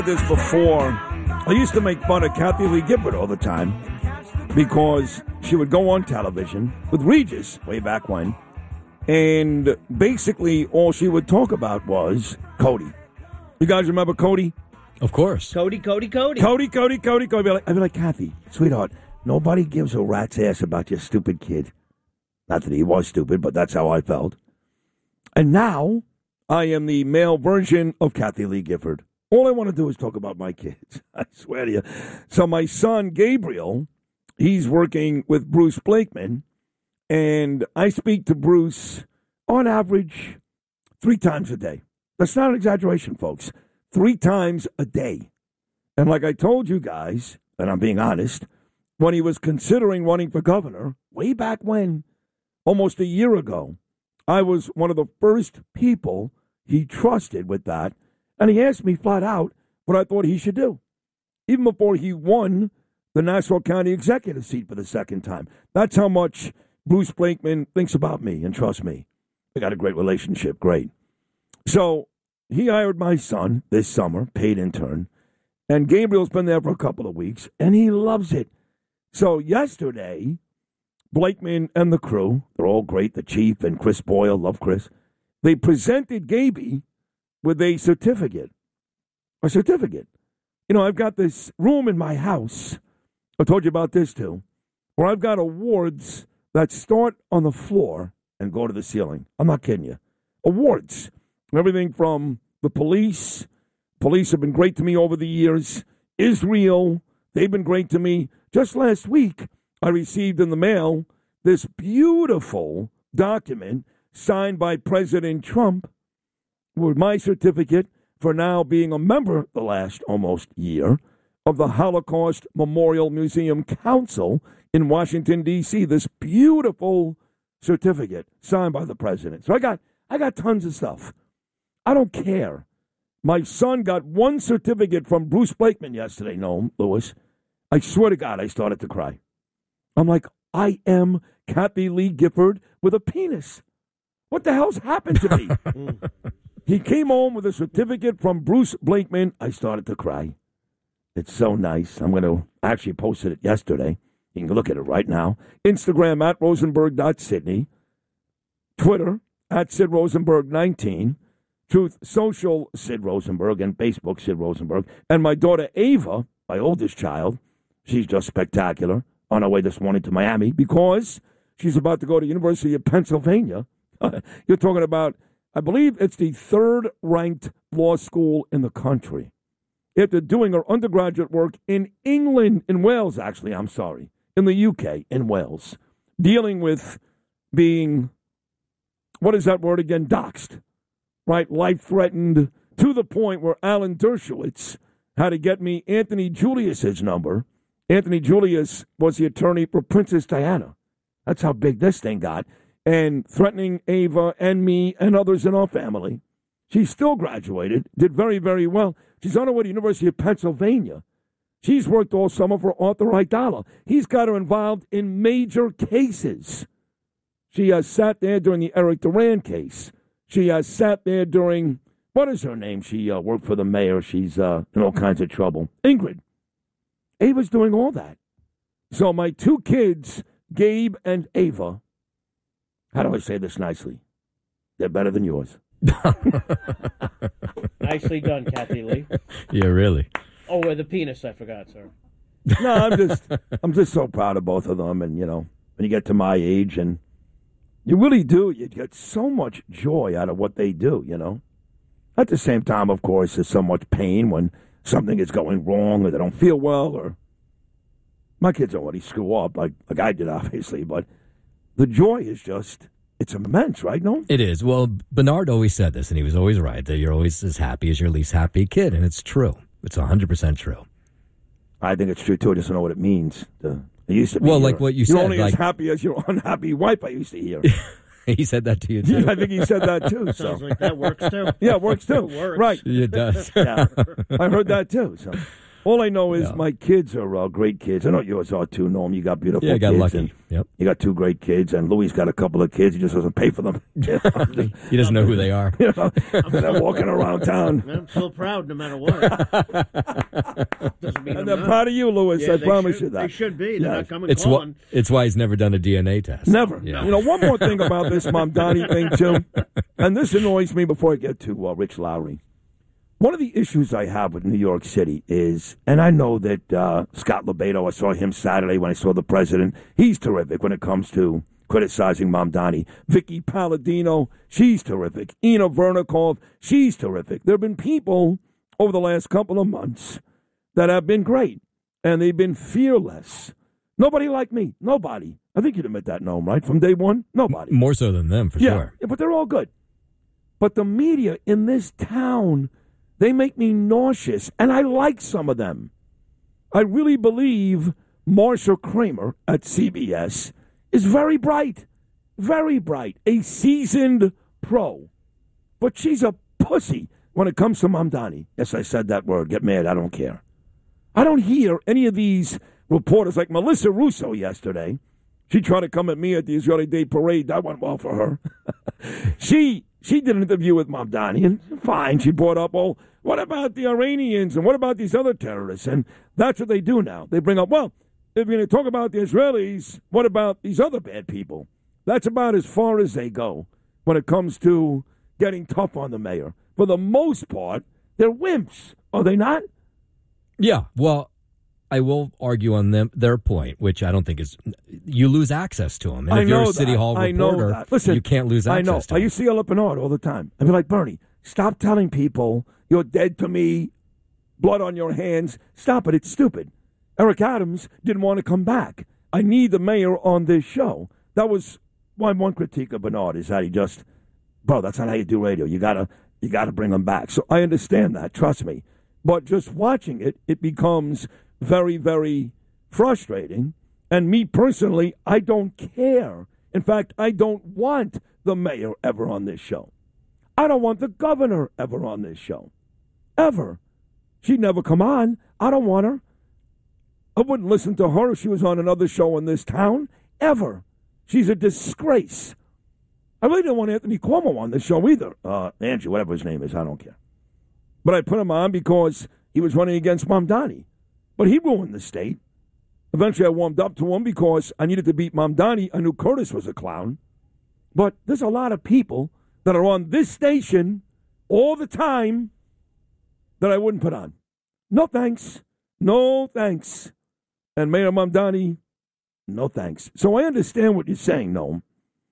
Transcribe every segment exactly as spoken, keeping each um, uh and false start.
This before, I used to make fun of Kathy Lee Gifford all the time because she would go on television with Regis way back when, and basically all she would talk about was Cody. You guys remember Cody? Of course. Cody, Cody, Cody. Cody, Cody, Cody, Cody. I'd be like, I'd be like Kathy, sweetheart, nobody gives a rat's ass about your stupid kid. Not that he was stupid, but that's how I felt. And now I am the male version of Kathy Lee Gifford. All I want to do is talk about my kids. I swear to you. So my son, Gabriel, he's working with Bruce Blakeman, and I speak to Bruce on average three times a day. That's not an exaggeration, folks. Three times a day. And like I told you guys, and I'm being honest, when he was considering running for governor, way back when, almost a year ago, I was one of the first people he trusted with that. And he asked me flat out what I thought he should do, even before he won the Nassau County executive seat for the second time. That's how much Bruce Blakeman thinks about me and trusts me. We got a great relationship, great. So he hired my son this summer, paid intern, and Gabriel's been there for a couple of weeks, and he loves it. So yesterday, Blakeman and the crew, they're all great, the chief and Chris Boyle, love Chris, they presented Gaby with a certificate. A certificate. You know, I've got this room in my house, I told you about this too, where I've got awards that start on the floor and go to the ceiling. I'm not kidding you. Awards. Everything from the police. Police have been great to me over the years. Israel, they've been great to me. Just last week, I received in the mail this beautiful document signed by President Trump with my certificate for now being a member the last almost year of the Holocaust Memorial Museum Council in Washington, D C This beautiful certificate signed by the president. So I got I got tons of stuff. I don't care. My son got one certificate from Bruce Blakeman yesterday. No, Lewis. I swear to God, I started to cry. I'm like, I am Kathy Lee Gifford with a penis. What the hell's happened to me? He came home with a certificate from Bruce Blakeman. I started to cry. It's so nice. I'm going to actually posted it yesterday. You can look at it right now. Instagram at rosenberg dot sydney. Twitter at Sid Rosenberg nineteen. Truth Social Sid Rosenberg. And Facebook Sid Rosenberg. And my daughter Ava, my oldest child, she's just spectacular, on her way this morning to Miami because she's about to go to University of Pennsylvania. You're talking about, I believe it's the third-ranked law school in the country. After doing her undergraduate work in England, in Wales, actually, I'm sorry, in the U K, in Wales, dealing with being, what is that word again, doxxed, right, life-threatened, to the point where Alan Dershowitz had to get me Anthony Julius's number. Anthony Julius was the attorney for Princess Diana. That's how big this thing got. And threatening Ava and me and others in our family. She still graduated, did very, very well. She's on her way to the University of Pennsylvania. She's worked all summer for Arthur Aidala. He's got her involved in major cases. She has sat there during the Eric Duran case. She has sat there during, what is her name? She uh, worked for the mayor. She's uh, in all kinds of trouble. Ingrid. Ava's doing all that. So my two kids, Gabe and Ava, how do I say this nicely? They're better than yours. Nicely done, Kathy Lee. Yeah, really. Oh, with the penis, I forgot, sir. No, I'm just, I'm just so proud of both of them. And, you know, when you get to my age, and you really do, you get so much joy out of what they do, you know. At the same time, of course, there's so much pain when something is going wrong or they don't feel well. Or my kids already screw up, like, like I did, obviously. But the joy is just, it's immense, right, no? It is. Well, Bernard always said this, and he was always right, that you're always as happy as your least happy kid. And it's true. It's one hundred percent true. I think it's true, too. I just don't know what it means. The, it used to be. Well, like what you you're said. You're only like, as happy as your unhappy wife, I used to hear. He said that to you, too? Yeah, I think he said that, too. So. Sounds like that works, too. Yeah, it works, too. It works. Right. It does. Yeah, I heard that, too. So. All I know is Yeah. my kids are uh, great kids. I know yours are too, Noam. You got beautiful Yeah, I got kids. lucky. And Yep. you got two great kids, and Louis got a couple of kids. He just doesn't pay for them. You know, He doesn't know who they are. you know, they're walking around town. I'm still proud no matter what. Doesn't mean And I'm they're not. proud of you, Louis. Yeah, I they promise should, you that. They should be. They're Yeah. not coming It's why, calling. it's why he's never done a D N A test. Never. Yeah. You know, one more thing about this Mamdani thing, too, and this annoys me before I get to uh, Rich Lowry. One of the issues I have with New York City is, and I know that uh, Scott Lebedo, I saw him Saturday when I saw the president. He's terrific when it comes to criticizing Mamdani. Vicky Palladino, she's terrific. Ina Vernikov, she's terrific. There have been people over the last couple of months that have been great, and they've been fearless. Nobody like me. Nobody. I think you'd admit that, Noam, right? From day one? Nobody. More so than them, for yeah, sure. yeah, but they're all good. But the media in this town, they make me nauseous, and I like some of them. I really believe Marsha Kramer at C B S is very bright, very bright, a seasoned pro. But she's a pussy when it comes to Mamdani. Yes, I said that word. Get mad. I don't care. I don't hear any of these reporters like Melissa Russo yesterday. She tried to come at me at the Israeli Day Parade. That went well for her. she she did an interview with Mamdani, and fine, she brought up, oh, what about the Iranians and what about these other terrorists? And that's what they do now. They bring up, well, if you're going to talk about the Israelis, what about these other bad people? That's about as far as they go when it comes to getting tough on the mayor. For the most part, they're wimps, are they not? Yeah, well, I will argue on them their point, which I don't think is. You lose access to them, and I if you're know a city that. hall I know reporter, that. Listen, you can't lose I access know. to I them. used to yell up in art all the time. I'd be like, Bernie, stop telling people you're dead to me, blood on your hands. Stop it. It's stupid. Eric Adams didn't want to come back. I need the mayor on this show. That was my one critique of Bernard, is that he just, bro, that's not how you do radio. You gotta, you gotta bring him back. So I understand that. Trust me. But just watching it, it becomes very, very frustrating. And me personally, I don't care. In fact, I don't want the mayor ever on this show. I don't want the governor ever on this show. Ever. She'd never come on. I don't want her. I wouldn't listen to her if she was on another show in this town. Ever. She's a disgrace. I really didn't want Anthony Cuomo on this show either. Uh, Andrew, whatever his name is, I don't care. But I put him on because he was running against Mamdani. But he ruined the state. Eventually I warmed up to him because I needed to beat Mamdani. I knew Curtis was a clown. But there's a lot of people that are on this station all the time that I wouldn't put on. No thanks. No thanks. And Mayor Mamdani, no thanks. So I understand what you're saying, Noam.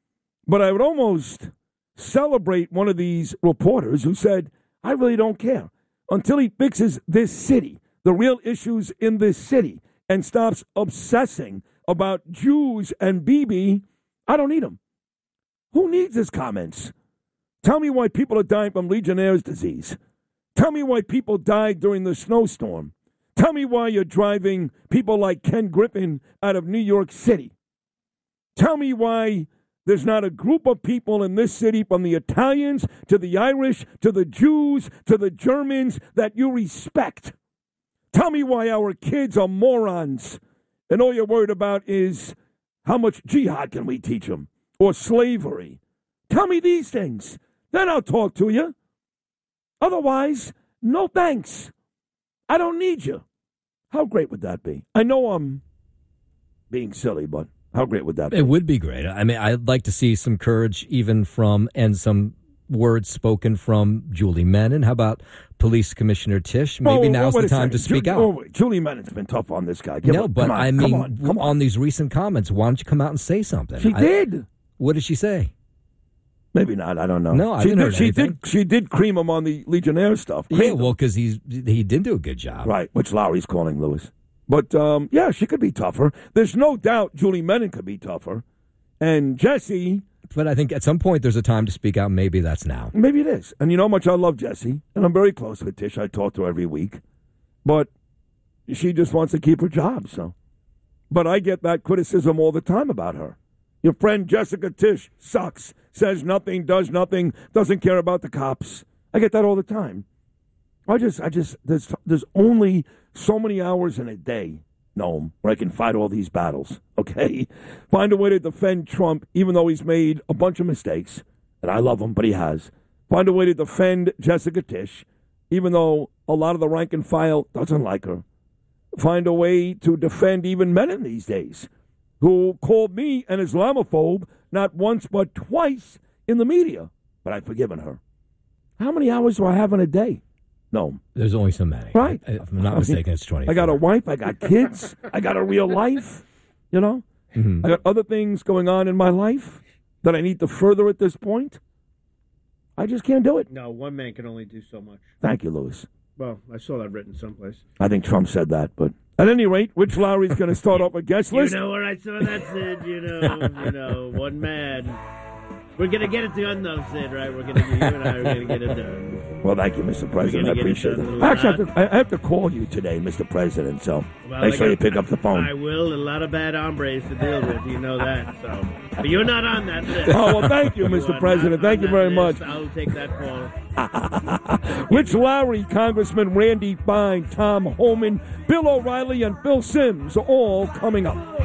But I would almost celebrate one of these reporters who said, I really don't care. Until he fixes this city, the real issues in this city, and stops obsessing about Jews and Bibi, I don't need him. Who needs his comments? Tell me why people are dying from Legionnaire's disease. Tell me why people died during the snowstorm. Tell me why you're driving people like Ken Griffin out of New York City. Tell me why there's not a group of people in this city, from the Italians to the Irish to the Jews to the Germans, that you respect. Tell me why our kids are morons and all you're worried about is how much jihad can we teach them, or slavery. Tell me these things. Then I'll talk to you. Otherwise, no thanks. I don't need you. How great would that be? I know I'm being silly, but how great would that be? It would be great. I mean, I'd like to see some courage even from, and some words spoken from Julie Menon. How about Police Commissioner Tisch? Maybe oh, now's wait the a time second. to speak Ju- out. Oh, wait. Julie Menon's been tough on this guy. Give no, her- but come on, I mean, come on, come on. on these recent comments, why don't you come out and say something? She I- did. What did she say? Maybe not. I don't know. No, I she didn't did. heard She anything. did. She did cream him on the Legionnaire stuff. Yeah, Creamed him. well, because he's he did do a good job. Right, which Lowry's calling Lewis. But, um, yeah, she could be tougher. There's no doubt Julie Menon could be tougher. And Jesse, But I think at some point there's a time to speak out. Maybe that's now. maybe it is. And you know how much I love Jesse. And I'm very close with Tish. I talk to her every week. But she just wants to keep her job, so. But I get that criticism all the time about her. Your friend Jessica Tish sucks, says nothing, does nothing, doesn't care about the cops. I get that all the time. I just, I just, there's, there's only so many hours in a day, Noam, where I can fight all these battles, okay? Find a way to defend Trump, even though he's made a bunch of mistakes, and I love him, but he has. Find a way to defend Jessica Tisch, even though a lot of the rank and file doesn't like her. Find a way to defend even Menon these days, who called me an Islamophobe not once but twice in the media, but I've forgiven her. How many hours do I have in a day? No. There's only so many. Right. I, if I'm not mistaken, it's twenty. I got a wife. I got kids. I got a real life. You know? Mm-hmm. I got other things going on in my life that I need to further at this point. I just can't do it. No, one man can only do so much. Thank you, Louis. Well, I saw that written someplace. I think Trump said that, but at any rate, Rich Lowry's going to start off a guest list. You know where I saw that, Sid? You know, you know, one man. We're going to get it done, though, Sid, right? We're going to, you and I are going to get it done. Well, thank you, Mister President. I get it appreciate done it. a Actually, I lot. have, to, I have to call you today, Mister President, so Well, make I sure got- you pick up the phone. I will. A lot of bad hombres to deal with. You know that. So, but you're not on that list. Oh, well, thank you, Mister You are President. not Thank on you that very list. much. I'll take that call. Rich Lowry, Congressman Randy Fine, Tom Homan, Bill O'Reilly, and Phil Sims are all coming up.